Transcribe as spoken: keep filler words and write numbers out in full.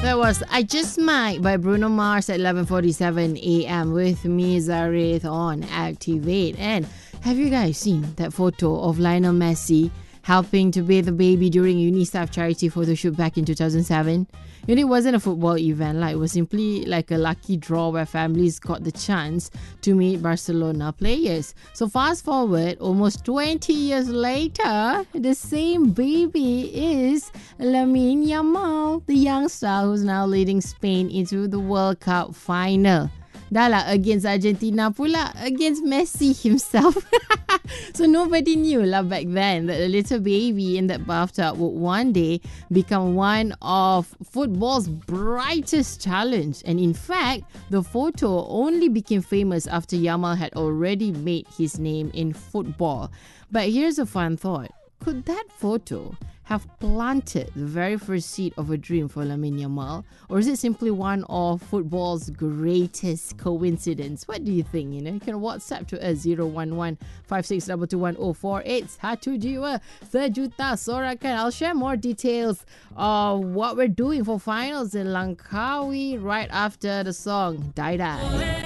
That was I Just Might by Bruno Mars at eleven forty-seven a.m. with me, Zarith, on Activate. And have you guys seen that photo of Lionel Messi helping to bathe the baby during UNICEF charity photo shoot back in two thousand seven? And it wasn't a football event, like it was simply like a lucky draw where families got the chance to meet Barcelona players. So fast forward, almost twenty years later, the same baby is Lamine Yamal, the youngster who's now leading Spain into the World Cup final. Dah lah, against Argentina pula, against Messi himself. So nobody knew lah back then that a little baby in that bathtub would one day become one of football's brightest talents. And in fact, the photo only became famous after Yamal had already made his name in football. But here's a fun thought. Could that photo have planted the very first seed of a dream for Lamine Yamal? Or is it simply one of football's greatest coincidence? What do you think? You know, you can WhatsApp to us zero one one five six two two one zero four eight. Satu jiwa sejuta sorakan. I'll share more details of what we're doing for finals in Langkawi right after the song Die Die.